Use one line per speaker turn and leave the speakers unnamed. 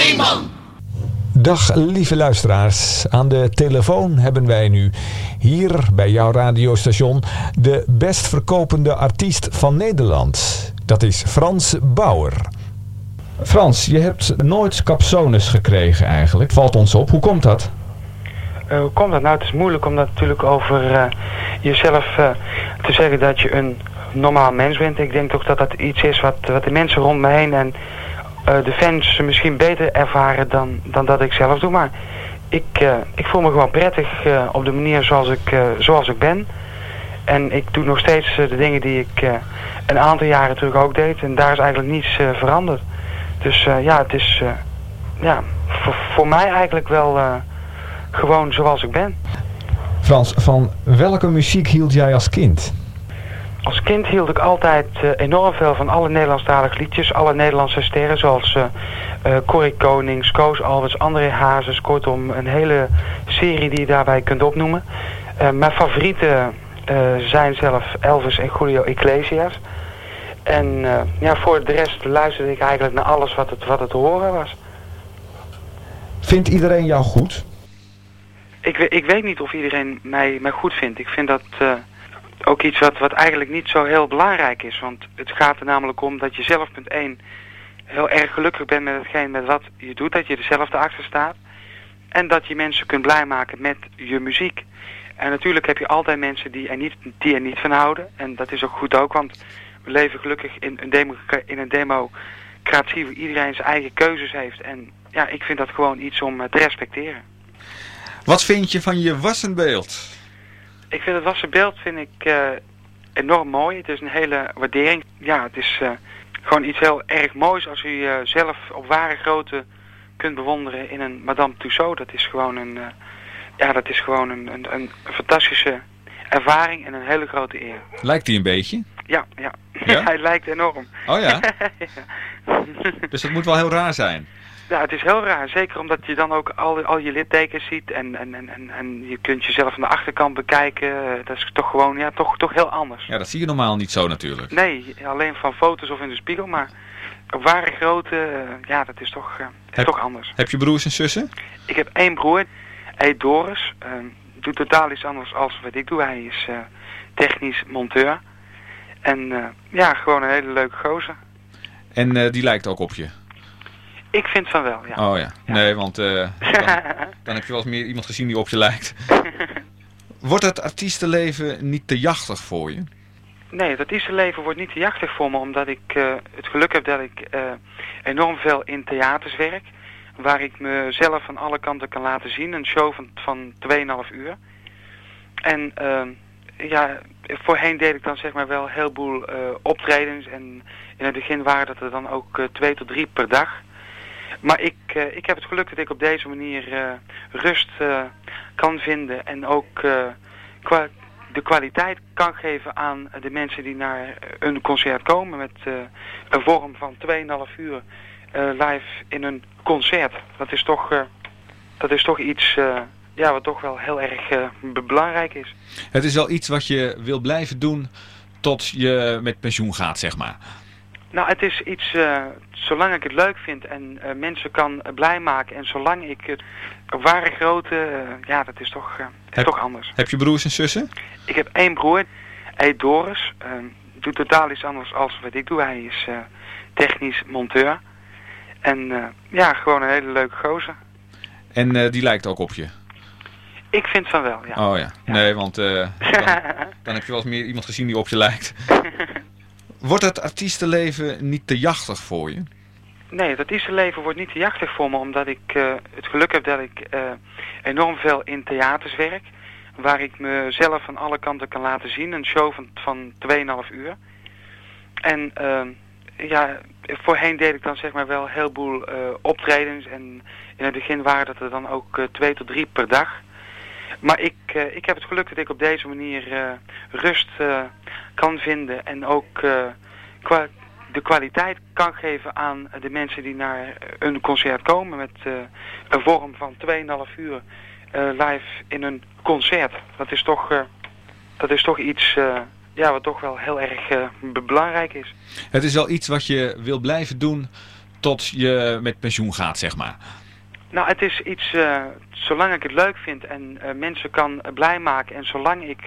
Zeeman.
Dag lieve luisteraars, aan de telefoon hebben wij nu hier bij jouw radiostation de best verkopende artiest van Nederland. Dat is Frans Bauer. Frans, je hebt nooit capsones gekregen eigenlijk, valt ons op. Hoe komt dat?
Hoe komt dat? Nou, het is moeilijk om dat natuurlijk over jezelf te zeggen dat je een normaal mens bent. Ik denk toch dat dat iets is wat de mensen rond me heen en de fans misschien beter ervaren dan dat ik zelf doe. Maar ik voel me gewoon prettig op de manier zoals ik ben. En ik doe nog steeds de dingen die ik een aantal jaren terug ook deed. En daar is eigenlijk niets veranderd. Dus ja, het is voor mij eigenlijk wel gewoon zoals ik ben.
Frans, van welke muziek hield jij als kind?
Als kind hield ik altijd enorm veel van alle Nederlandstalige liedjes. Alle Nederlandse sterren zoals Corrie Konings, Koos Alberts, André Hazes. Kortom, een hele serie die je daarbij kunt opnoemen. Mijn favorieten zijn zelf Elvis en Julio Iglesias. En voor de rest luisterde ik eigenlijk naar alles wat het te horen was.
Vindt iedereen jou goed?
Ik weet niet of iedereen mij goed vindt. Ik vind dat ook iets wat eigenlijk niet zo heel belangrijk is. Want het gaat er namelijk om dat je zelf, punt 1, heel erg gelukkig bent met hetgeen met wat je doet. Dat je er zelf achter staat. En dat je mensen kunt blij maken met je muziek. En natuurlijk heb je altijd mensen die er niet van houden. En dat is ook goed ook, want we leven gelukkig in een democratie waar iedereen zijn eigen keuzes heeft. En ja, ik vind dat gewoon iets om te respecteren.
Wat vind je van je wassenbeeld?
Ik vind het wassenbeeld enorm mooi. Het is een hele waardering. Ja, het is gewoon iets heel erg moois als u zelf op ware grootte kunt bewonderen in een Madame Tussauds. Dat is gewoon een fantastische ervaring en een hele grote eer.
Lijkt hij een beetje?
Ja? Hij lijkt enorm.
Oh ja?
Ja.
Dus dat moet wel heel raar zijn.
Ja, het is heel raar. Zeker omdat je dan ook al je littekens ziet en je kunt jezelf aan de achterkant bekijken. Dat is toch gewoon, toch heel anders.
Ja, dat zie je normaal niet zo natuurlijk.
Nee, alleen van foto's of in de spiegel, maar op ware grootte, dat is toch anders.
Heb je broers en zussen?
Ik heb 1 broer, hij heet Doris. Doet totaal iets anders als wat ik doe. Hij is technisch monteur. En gewoon een hele leuke gozer.
En die lijkt ook op je?
Ik vind van wel, ja.
Oh ja. Nee, want dan heb je wel eens meer iemand gezien die op je lijkt. Wordt het artiestenleven niet te jachtig voor je?
Nee, het artiestenleven wordt niet te jachtig voor me, omdat ik het geluk heb dat ik enorm veel in theaters werk. Waar ik mezelf van alle kanten kan laten zien. Een show van 2,5 uur. En voorheen deed ik dan zeg maar wel een heleboel optredens. En in het begin waren dat er dan ook 2 tot 3 per dag. Maar ik heb het geluk dat ik op deze manier rust kan vinden. En ook de kwaliteit kan geven aan de mensen die naar een concert komen. Met een vorm van 2,5 uur live in een concert. Dat is toch iets wat toch wel heel erg belangrijk is.
Het is wel iets wat je wil blijven doen tot je met pensioen gaat, zeg maar.
Nou, het is iets, zolang ik het leuk vind en mensen kan blij maken en zolang ik het op ware grootte, dat is toch anders.
Heb je broers en zussen?
Ik heb 1 broer, hij heet Doris. Doet totaal iets anders als wat ik doe. Hij is technisch monteur. En gewoon een hele leuke gozer.
En die lijkt ook op je?
Ik vind van wel, ja.
Oh ja. Nee, want dan heb je wel eens meer iemand gezien die op je lijkt. Wordt het artiestenleven niet te jachtig voor je?
Nee, het artiestenleven wordt niet te jachtig voor me, omdat ik het geluk heb dat ik enorm veel in theaters werk. Waar ik mezelf van alle kanten kan laten zien. Een show van 2,5 uur. En voorheen deed ik dan zeg maar wel een heleboel optredens. En in het begin waren dat er dan ook 2 tot 3 per dag. Maar ik heb het geluk dat ik op deze manier rust kan vinden. En ook de kwaliteit kan geven aan de mensen die naar een concert komen. Met een vorm van 2,5 uur live in een concert. Dat is toch iets wat toch wel heel erg belangrijk is.
Het is wel iets wat je wil blijven doen tot je met pensioen gaat, zeg maar?
Nou, het is iets, zolang ik het leuk vind en mensen kan blij maken en zolang ik